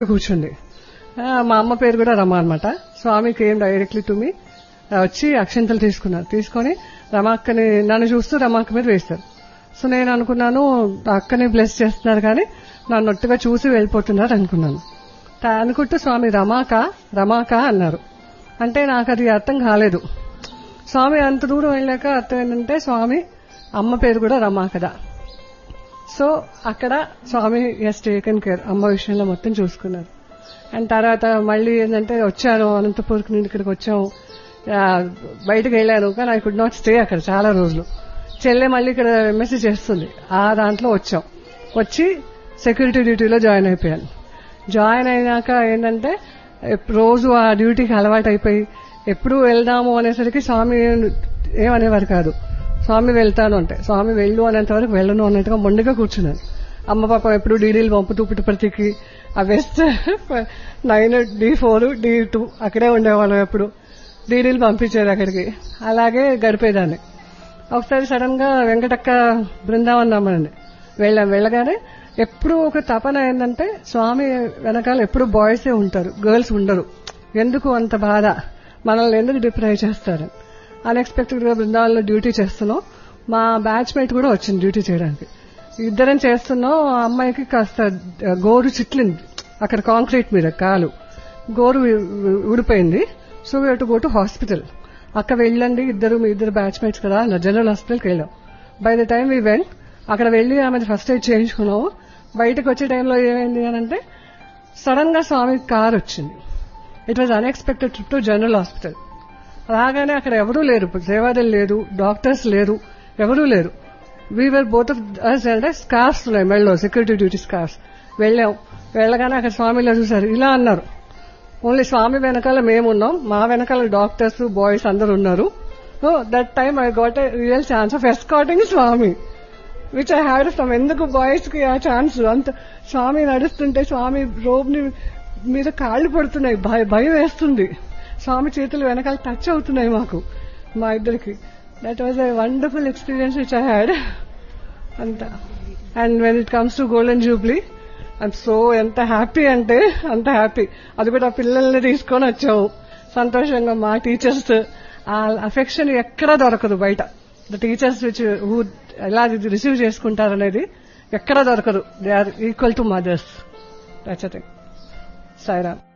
కూర్చుంది. మా అమ్మ పేరు కూడా రమ అనమాట. స్వామి కేమ్ డైరెక్ట్లీ టు మీ, వచ్చి అక్షంతలు తీసుకున్నారు. తీసుకొని రమాక్కని నన్ను చూస్తూ రమాక్క మీద వేస్తారు. సో నేను అనుకున్నాను అక్కని బ్లెస్ చేస్తున్నారు కానీ నన్ను ఒట్టుగా చూసి వెళ్ళిపోతున్నారు అనుకున్నాను. అనుకుంటూ స్వామి రమాక అన్నారు. అంటే నాకు అది అర్థం కాలేదు. స్వామి అంత దూరం వెళ్ళాక అర్థం ఏంటంటే స్వామి అమ్మ పేరు కూడా రమా కదా. సో అక్కడ స్వామి ఎస్ టేకన్ కేర్, అమ్మ విషయంలో మొత్తం చూసుకున్నారు. అండ్ తర్వాత మళ్ళీ ఏంటంటే వచ్చాను అనంతపూర్కి నుండి ఇక్కడికి వచ్చాము. బయటకు వెళ్ళాను కానీ ఐ కుడ్ నాట్ స్టే అక్కడ చాలా రోజులు. చెల్లె మళ్ళీ ఇక్కడ ఎంఎస్సీ చేస్తుంది, ఆ దాంట్లో వచ్చాం. వచ్చి సెక్యూరిటీ డ్యూటీలో జాయిన్ అయిపోయాను. జాయిన్ అయినాక ఏంటంటే రోజు ఆ డ్యూటీకి అలవాటు అయిపోయి ఎప్పుడు వెళ్దాము అనేసరికి స్వామి ఏమనేవారు కాదు. స్వామి వెళ్తాను అంటే స్వామి వెళ్ళు అనేంత వరకు వెళ్ళను అన్నట్టుగా మొండిగా కూర్చున్నాను. అమ్మ పాప ఎప్పుడు డీడీలు పంపుతూ పుట్టుపర్తికి ఆ వెస్ట్ 9 D4 D2 అక్కడే ఉండేవాళ్ళం. ఎప్పుడు డీడీలు పంపించేది అక్కడికి, అలాగే గడిపేదాన్ని. ఒకసారి సడన్ గా వెంకటక్క బృందావనం రమ్మనండి వెళ్ళగానే ఎప్పుడు ఒక తపన ఏంటంటే స్వామి వెనకాల ఎప్పుడు బాయ్సే ఉంటారు, గర్ల్స్ ఉండరు. ఎందుకు అంత బాధ, మనల్ని ఎందుకు డిప్రైవ్ చేస్తారు. అన్ఎక్స్పెక్టెడ్ గా బృందావనంలో డ్యూటీ చేస్తున్నాం. మా బ్యాచ్ మేట్ కూడా వచ్చింది డ్యూటీ చేయడానికి. ఇద్దరం చేస్తున్నాం. ఆ అమ్మాయికి కాస్త గోరు చిట్లింది అక్కడ కాంక్రీట్ మీద, కాలు గోరు ఊడిపోయింది. So we have to go to hospital. అక్కడ వెళ్ళండి మీ ఇద్దరు బ్యాచ్ మేట్స్ కదా, జనరల్ హాస్పిటల్కి వెళ్ళాం. By the time we went, అక్కడ వెళ్లి ఆమె ఫస్ట్ ఎయిడ్ చేయించుకున్నాము. బయటకు వచ్చే టైంలో ఏమైంది అని అంటే సడన్ గా స్వామి కార్ వచ్చింది. It was unexpected trip to general hospital. రాగానే అక్కడ ఎవరూ లేరు, సేవాదలు లేదు, డాక్టర్స్ లేరు, ఎవరూ లేరు. వీవర్ బోత్ ఆఫ్ అస్ అంటే స్కార్ఫ్స్ ఉన్నాయి మెళ్ళలో, సెక్యూరిటీ డ్యూటీ స్కార్ఫ్స్. వెళ్ళగానే అక్కడ స్వామిలో చూసారు, ఇలా అన్నారు. ఓన్లీ స్వామి వెనకాల మేమున్నాం, మా వెనకాల డాక్టర్స్ బాయ్స్ అందరు ఉన్నారు. So that time I got a real chance of escorting Swamy, which I had from. ఎందుకు బాయ్స్ కి ఆ ఛాన్స్? అంత స్వామి నడుస్తుంటే స్వామి రోబ్ ని మీద కాళ్లు పడుతున్నాయి, భయం వేస్తుంది. స్వామి చేతులు వెనకాల టచ్ అవుతున్నాయి మాకు, మా ఇద్దరికి. That was a wonderful experience which I had అంతా. And when it comes to golden Jubilee I'm so ఎంత హ్యాపీ అంటే అంత హ్యాపీ. అది కూడా పిల్లల్ని తీసుకొని వచ్చాము సంతోషంగా. మా టీచర్స్ ఆ అఫెక్షన్ ఎక్కడా దొరకదు బయట. ద టీచర్స్ విచ్ హూ ఎలా రిసీవ్ చేసుకుంటారనేది ఎక్కడా దొరకదు. They are equal to mothers. That's a thing. Sairam.